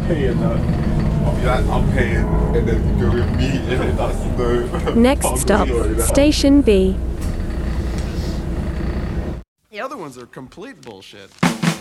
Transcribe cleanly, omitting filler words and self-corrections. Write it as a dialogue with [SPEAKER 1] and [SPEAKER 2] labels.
[SPEAKER 1] paying that. I'll be like, I'm paying, and then go with me, and then that's no.
[SPEAKER 2] Next stop, Station B.
[SPEAKER 3] The other ones are complete bullshit.